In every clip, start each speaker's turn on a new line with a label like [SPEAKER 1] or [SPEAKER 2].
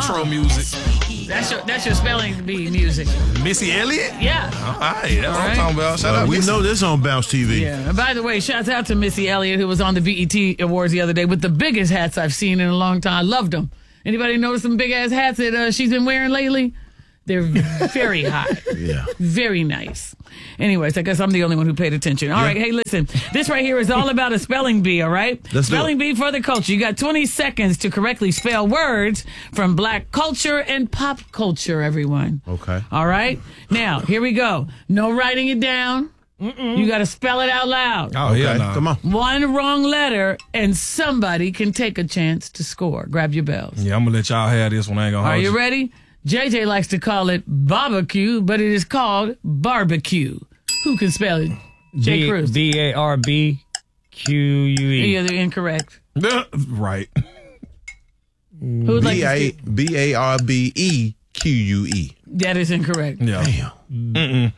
[SPEAKER 1] intro music.
[SPEAKER 2] That's your spelling bee music.
[SPEAKER 1] Missy Elliott?
[SPEAKER 2] Yeah.
[SPEAKER 1] All right, that's what I'm talking about. Shout out
[SPEAKER 3] We
[SPEAKER 1] Missy.
[SPEAKER 3] know this on Bounce TV.
[SPEAKER 2] Yeah. And by the way, shouts out to Missy Elliott, who was on the BET Awards the other day with the biggest hats I've seen in a long time. I loved them. Anybody notice some big ass hats that she's been wearing lately? They're very hot.
[SPEAKER 3] Yeah.
[SPEAKER 2] Very nice. Anyways, I guess I'm the only one who paid attention. All right, hey, listen. This right here is all about a spelling bee, all right?
[SPEAKER 3] Let's do
[SPEAKER 2] spelling
[SPEAKER 3] it.
[SPEAKER 2] bee for the culture. You got 20 seconds to correctly spell words from black culture and pop culture, everyone.
[SPEAKER 3] Okay.
[SPEAKER 2] All right? Now, here we go. No writing it down. You got to spell it out loud.
[SPEAKER 1] Oh, yeah,
[SPEAKER 3] Okay,
[SPEAKER 1] nah.
[SPEAKER 3] come on.
[SPEAKER 2] One wrong letter, and somebody can take a chance to score. Grab your bells.
[SPEAKER 1] Yeah, I'm going to let y'all have this one. I ain't going to
[SPEAKER 2] Are
[SPEAKER 1] hold
[SPEAKER 2] you ready? JJ likes to call it barbecue, but it is called barbecue. Who can spell it? Jay Cruz.
[SPEAKER 4] BARBQUE.
[SPEAKER 2] Yeah, they're incorrect.
[SPEAKER 1] Right.
[SPEAKER 2] Who would like to speak?
[SPEAKER 3] BARBEQUE.
[SPEAKER 2] That is incorrect.
[SPEAKER 1] Yeah.
[SPEAKER 3] Damn.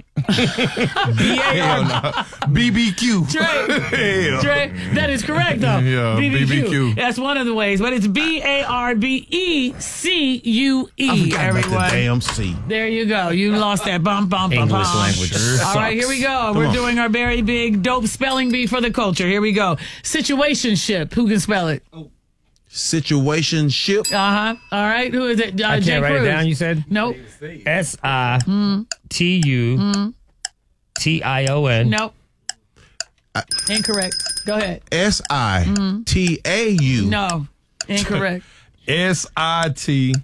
[SPEAKER 1] BBQ.
[SPEAKER 2] Trey, Trey, that is correct though.
[SPEAKER 1] Yeah, BBQ.
[SPEAKER 2] That's one of the ways, but it's BARBECUE.
[SPEAKER 3] I forgot about the
[SPEAKER 2] Everyone,
[SPEAKER 3] damn C.
[SPEAKER 2] there you go. You lost that bum bum bum.
[SPEAKER 4] English
[SPEAKER 2] bum.
[SPEAKER 4] language.
[SPEAKER 2] All right, here we go. We're
[SPEAKER 3] on.
[SPEAKER 2] doing our very big dope spelling bee for the culture. Here we go. Situationship. Who can spell it?
[SPEAKER 3] Situationship.
[SPEAKER 2] All right. Who is it?
[SPEAKER 4] I
[SPEAKER 2] Jay
[SPEAKER 4] can't write
[SPEAKER 2] Cruz.
[SPEAKER 4] it down, you said?
[SPEAKER 2] Nope.
[SPEAKER 4] SITUTION.
[SPEAKER 2] Nope. Incorrect. Go ahead.
[SPEAKER 3] SITAU.
[SPEAKER 2] No. Incorrect.
[SPEAKER 1] SITUATION.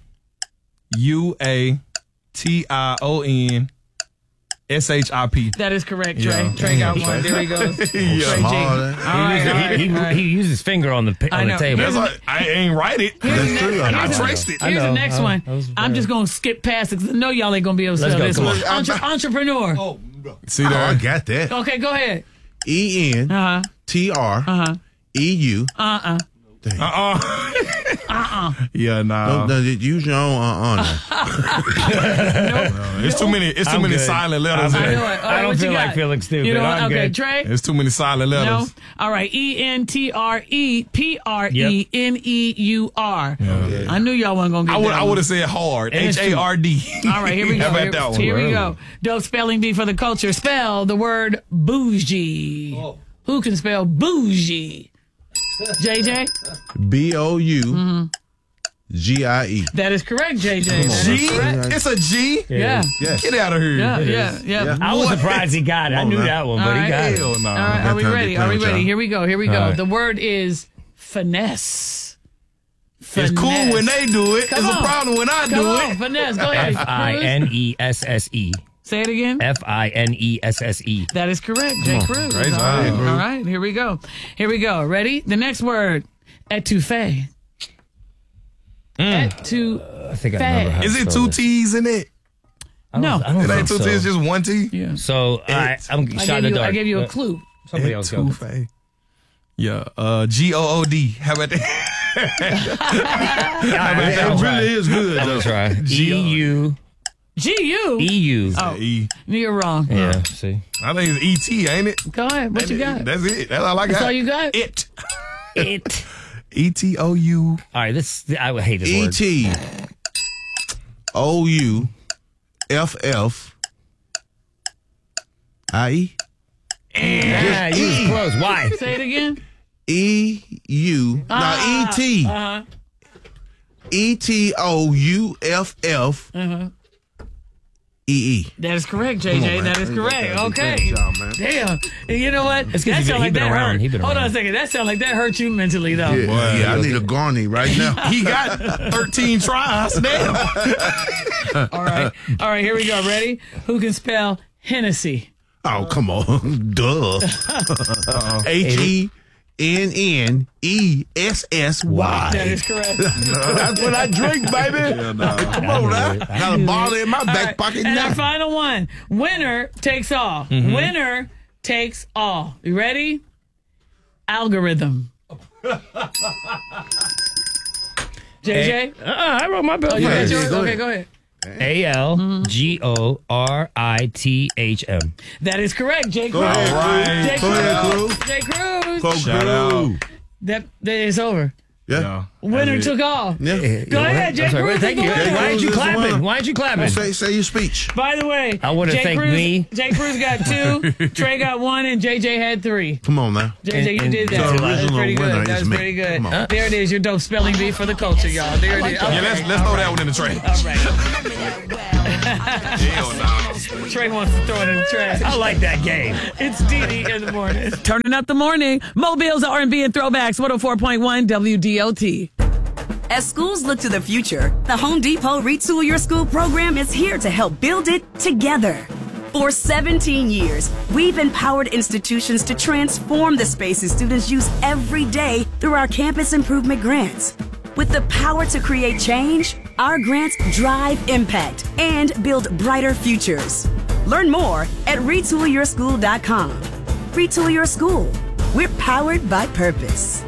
[SPEAKER 1] SHIP.
[SPEAKER 2] That is correct, Trey.
[SPEAKER 1] Yeah.
[SPEAKER 2] Trey got one. There he goes. Trey G. All
[SPEAKER 3] Small,
[SPEAKER 2] right, all right,
[SPEAKER 4] He
[SPEAKER 2] all right.
[SPEAKER 4] used his finger on the
[SPEAKER 2] I know.
[SPEAKER 4] table.
[SPEAKER 2] Here's
[SPEAKER 1] That's I ain't write it.
[SPEAKER 3] That's true.
[SPEAKER 1] I
[SPEAKER 2] Here's the-
[SPEAKER 1] traced it.
[SPEAKER 2] Here's the
[SPEAKER 4] know.
[SPEAKER 2] next one.
[SPEAKER 4] That was
[SPEAKER 2] I'm
[SPEAKER 4] bad.
[SPEAKER 2] just going to skip past it because I know y'all ain't going to be able to
[SPEAKER 4] Let's
[SPEAKER 2] spell
[SPEAKER 4] go,
[SPEAKER 2] this
[SPEAKER 4] come
[SPEAKER 2] one.
[SPEAKER 4] on.
[SPEAKER 2] Entrepreneur.
[SPEAKER 1] See
[SPEAKER 3] Oh, I
[SPEAKER 1] that?
[SPEAKER 3] got that.
[SPEAKER 2] Okay, go ahead.
[SPEAKER 3] ENTREU.
[SPEAKER 1] Yeah, nah.
[SPEAKER 3] Don't use your own now.
[SPEAKER 1] It's too many. It's too
[SPEAKER 4] I'm
[SPEAKER 1] many
[SPEAKER 4] good.
[SPEAKER 1] silent letters.
[SPEAKER 2] I
[SPEAKER 1] in
[SPEAKER 2] know
[SPEAKER 1] it.
[SPEAKER 2] it. All right,
[SPEAKER 4] I don't
[SPEAKER 2] what you
[SPEAKER 4] feel like
[SPEAKER 2] got?
[SPEAKER 4] feeling stupid.
[SPEAKER 2] You know what?
[SPEAKER 4] I'm
[SPEAKER 2] Okay,
[SPEAKER 4] good.
[SPEAKER 2] Trey.
[SPEAKER 1] It's too many silent
[SPEAKER 2] No.
[SPEAKER 1] letters.
[SPEAKER 2] All right. ENTREPRENEUR. I knew y'all wasn't going to get that
[SPEAKER 1] I
[SPEAKER 2] one.
[SPEAKER 1] would have said hard.
[SPEAKER 4] And it's true.
[SPEAKER 1] HARD.
[SPEAKER 2] All right, here we go.
[SPEAKER 1] How about that one?
[SPEAKER 2] Here we go. Dope spelling bee for the culture. Spell the word bougie. Who can spell bougie? JJ?
[SPEAKER 3] BOUGIE.
[SPEAKER 2] That is correct, JJ. That is
[SPEAKER 1] G?
[SPEAKER 2] correct.
[SPEAKER 1] It's a G?
[SPEAKER 2] Yeah.
[SPEAKER 3] Yes.
[SPEAKER 1] Get out of here.
[SPEAKER 2] Yeah.
[SPEAKER 4] I was surprised he got it. I knew
[SPEAKER 3] man.
[SPEAKER 4] that one, but
[SPEAKER 2] All
[SPEAKER 4] he
[SPEAKER 2] right.
[SPEAKER 4] got it.
[SPEAKER 1] Hell no.
[SPEAKER 2] All right, are we
[SPEAKER 3] time to
[SPEAKER 2] ready?
[SPEAKER 3] play
[SPEAKER 2] Are we
[SPEAKER 3] with
[SPEAKER 2] ready?
[SPEAKER 3] y'all.
[SPEAKER 2] Here we go. Here we go.
[SPEAKER 4] All right.
[SPEAKER 2] The word is finesse.
[SPEAKER 1] It's cool when they do it.
[SPEAKER 2] Come
[SPEAKER 1] It's
[SPEAKER 2] on.
[SPEAKER 1] a problem when I
[SPEAKER 2] Come
[SPEAKER 1] do
[SPEAKER 2] on,
[SPEAKER 1] it.
[SPEAKER 2] finesse. Go ahead.
[SPEAKER 4] FINESSE.
[SPEAKER 2] Say it again.
[SPEAKER 4] FINESSE.
[SPEAKER 2] That is correct, Jay Cruz.
[SPEAKER 1] Great
[SPEAKER 2] All
[SPEAKER 1] job.
[SPEAKER 2] right. All right, here we go. Here we go. Ready? The next word, etouffee. Etouffee.
[SPEAKER 4] I think I remember how
[SPEAKER 1] Is
[SPEAKER 4] to
[SPEAKER 1] it
[SPEAKER 4] spell
[SPEAKER 1] two
[SPEAKER 4] this.
[SPEAKER 1] T's in it?
[SPEAKER 2] No.
[SPEAKER 4] I don't
[SPEAKER 1] It
[SPEAKER 4] think
[SPEAKER 1] ain't two
[SPEAKER 4] so.
[SPEAKER 1] T's, just one T?
[SPEAKER 2] Yeah.
[SPEAKER 4] So I'm shot in the dark.
[SPEAKER 2] I gave you a clue.
[SPEAKER 4] Somebody else go.
[SPEAKER 1] Etouffee. Yeah, GOOD. How about that?
[SPEAKER 3] It really is good,
[SPEAKER 4] I'm
[SPEAKER 3] though.
[SPEAKER 4] gonna try. EU.
[SPEAKER 2] GU.
[SPEAKER 4] EU.
[SPEAKER 2] Oh,
[SPEAKER 1] E.
[SPEAKER 2] you're wrong.
[SPEAKER 4] Yeah. See.
[SPEAKER 1] I think it's ET, ain't it?
[SPEAKER 2] Go ahead. What you got?
[SPEAKER 1] That's it. That's all I got.
[SPEAKER 2] That's all you got?
[SPEAKER 1] It.
[SPEAKER 4] It.
[SPEAKER 1] ETOU.
[SPEAKER 4] All right. I would hate this word.
[SPEAKER 3] ETOUFFIE.
[SPEAKER 4] Yeah, you was close. Why?
[SPEAKER 2] Say it again.
[SPEAKER 3] EU. Now, ET. ETOUFFEE.
[SPEAKER 2] That is correct, JJ. That is correct. Okay.
[SPEAKER 3] Good job, man.
[SPEAKER 2] Damn. You know what?
[SPEAKER 4] It's 'cause he
[SPEAKER 2] sound
[SPEAKER 4] been
[SPEAKER 2] that
[SPEAKER 4] around.
[SPEAKER 2] hurt.
[SPEAKER 4] He been
[SPEAKER 2] Hold on a
[SPEAKER 4] around.
[SPEAKER 2] second. That sound like that hurt you mentally, though.
[SPEAKER 3] Yeah, I need a Garney right now.
[SPEAKER 1] He got 13 tries. Damn.
[SPEAKER 2] All right. All right, here we go. Ready? Who can spell Hennessy?
[SPEAKER 3] Oh, come on. Duh. HENNESSY.
[SPEAKER 2] That is correct.
[SPEAKER 3] That's what I drink, baby. Come on now. Got a bottle in my back pocket
[SPEAKER 2] And
[SPEAKER 3] now.
[SPEAKER 2] our final one. Winner takes all. Winner takes all. You ready? Algorithm. JJ?
[SPEAKER 4] I wrote my bill
[SPEAKER 2] Oh, you got
[SPEAKER 4] first.
[SPEAKER 2] yours?
[SPEAKER 3] go
[SPEAKER 2] Okay,
[SPEAKER 3] ahead.
[SPEAKER 2] go ahead.
[SPEAKER 4] ALGORITHM.
[SPEAKER 2] That is correct, Jay Cruz.
[SPEAKER 3] Go ahead,
[SPEAKER 2] Jay
[SPEAKER 3] Cruz. Go ahead,
[SPEAKER 2] Cruz.
[SPEAKER 3] Cruz.
[SPEAKER 2] Jay Cruz.
[SPEAKER 3] Go,
[SPEAKER 1] Shout out.
[SPEAKER 3] Cruz.
[SPEAKER 2] That is over.
[SPEAKER 3] Yeah.
[SPEAKER 1] Yeah.
[SPEAKER 2] Winner took all.
[SPEAKER 3] Yeah.
[SPEAKER 2] Go ahead, Jay Cruz.
[SPEAKER 4] Thank you.
[SPEAKER 2] Why
[SPEAKER 4] Why aren't you
[SPEAKER 3] Cruz is the
[SPEAKER 4] clapping?
[SPEAKER 3] winner.
[SPEAKER 4] Why aren't you clapping?
[SPEAKER 3] Say your speech.
[SPEAKER 2] By the way,
[SPEAKER 4] I wanna
[SPEAKER 2] Jay
[SPEAKER 4] thank
[SPEAKER 2] Cruz,
[SPEAKER 4] me.
[SPEAKER 2] Jay Cruz got 2, Trey got 1, and JJ had 3.
[SPEAKER 3] Come on now.
[SPEAKER 2] JJ, you
[SPEAKER 4] And
[SPEAKER 2] did
[SPEAKER 3] the
[SPEAKER 2] that. That was
[SPEAKER 3] original
[SPEAKER 2] pretty
[SPEAKER 3] winner
[SPEAKER 2] good. That
[SPEAKER 3] is
[SPEAKER 2] was
[SPEAKER 3] me.
[SPEAKER 2] pretty good.
[SPEAKER 3] Come on.
[SPEAKER 2] There it is. Your dope spelling bee for the culture, y'all. There it is. Okay.
[SPEAKER 1] Yeah, let's throw that one in the trash.
[SPEAKER 2] All right.
[SPEAKER 1] Hell no.
[SPEAKER 2] Trey wants to throw it in the trash.
[SPEAKER 4] I like that game.
[SPEAKER 2] It's Dee in the morning. Turning up the morning. Mobile's R&B and throwbacks. 104.1 WDOT.
[SPEAKER 5] As schools look to the future, the Home Depot Retool Your School program is here to help build it together. For 17 years, we've empowered institutions to transform the spaces students use every day through our campus improvement grants. With the power to create change, our grants drive impact and build brighter futures. Learn more at retoolyourschool.com. Retool Your School. We're powered by purpose.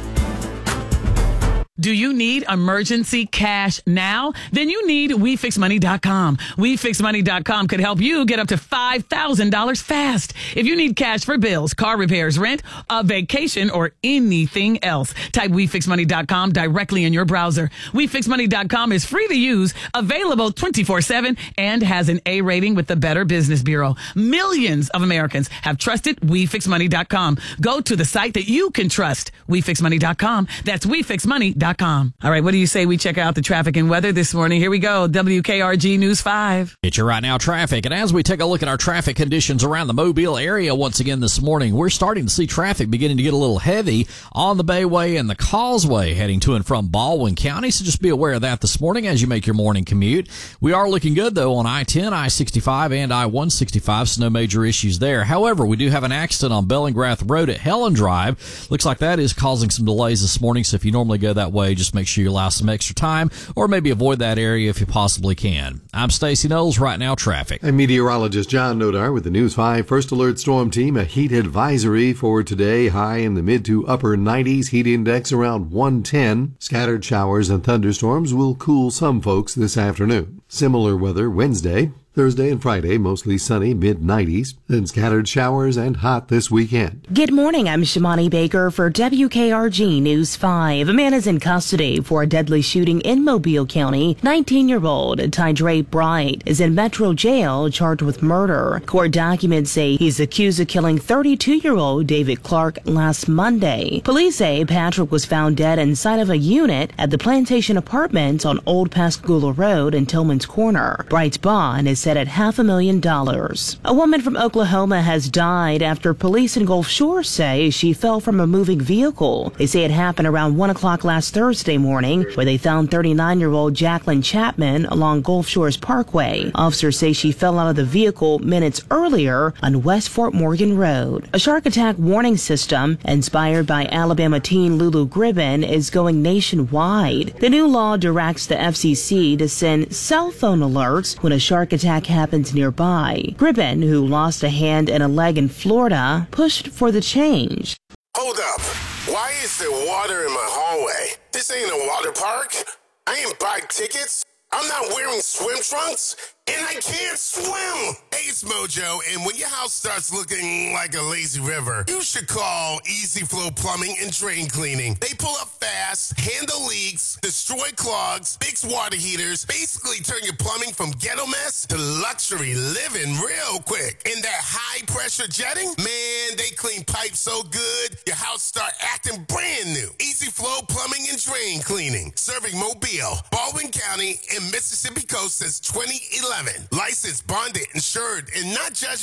[SPEAKER 2] Do you need emergency cash now? Then you need WeFixMoney.com. WeFixMoney.com could help you get up to $5,000 fast. If you need cash for bills, car repairs, rent, a vacation, or anything else, type WeFixMoney.com directly in your browser. WeFixMoney.com is free to use, available 24/7, and has an A rating with the Better Business Bureau. Millions of Americans have trusted WeFixMoney.com. Go to the site that you can trust. WeFixMoney.com. That's WeFixMoney.com. All right, what do you say we check out the traffic and weather this morning? Here we go. WKRG News 5.
[SPEAKER 6] It's your right now traffic. And as we take a look at our traffic conditions around the Mobile area once again this morning, we're starting to see traffic beginning to get a little heavy on the Bayway and the Causeway heading to and from Baldwin County. So just be aware of that this morning as you make your morning commute. We are looking good, though, on I-10, I-65, and I-165, so no major issues there. However, we do have an accident on Bellingrath Road at Helen Drive. Looks like that is causing some delays this morning, so if you normally go that way, just make sure you allow some extra time or maybe avoid that area if you possibly can. I'm Stacey Knowles, right now traffic.
[SPEAKER 7] And meteorologist John Nodar with the News 5 First Alert Storm Team. A heat advisory for today, high in the mid to upper 90s, heat index around 110. Scattered showers and thunderstorms will cool some folks this afternoon. Similar weather Wednesday. Thursday and Friday, mostly sunny, mid-90s, then scattered showers and hot this weekend.
[SPEAKER 8] Good morning, I'm Shimani Baker for WKRG News 5. A man is in custody for a deadly shooting in Mobile County. 19-year-old Tydre Bright is in Metro Jail charged with murder. Court documents say he's accused of killing 32-year-old David Clark last Monday. Police say Patrick was found dead inside of a unit at the Plantation Apartments on Old Pascagoula Road in Tillman's Corner. Bright's bond is set at $500,000. A woman from Oklahoma has died after police in Gulf Shores say she fell from a moving vehicle. They say it happened around 1 o'clock last Thursday morning, where they found 39-year-old Jacqueline Chapman along Gulf Shores Parkway. Officers say she fell out of the vehicle minutes earlier on West Fort Morgan Road. A shark attack warning system inspired by Alabama teen Lulu Gribben is going nationwide. The new law directs the FCC to send cell phone alerts when a shark attack happens nearby. Gribben, who lost a hand and a leg in Florida, pushed for the change.
[SPEAKER 9] Hold up. Why is there water in my hallway? This ain't a water park. I ain't buy tickets. I'm not wearing swim trunks. And I can't swim. Hey, it's Mojo, and when your house starts looking like a lazy river, you should call Easy Flow Plumbing and Drain Cleaning. They pull up fast, handle leaks, destroy clogs, fix water heaters, basically turn your plumbing from ghetto mess to luxury living real quick. And that high-pressure jetting, man, they clean pipes so good, your house start acting brand new. Easy Flow Plumbing and Drain Cleaning, serving Mobile, Baldwin County, and Mississippi Coast since 2011. Licensed, bonded, insured, and not judged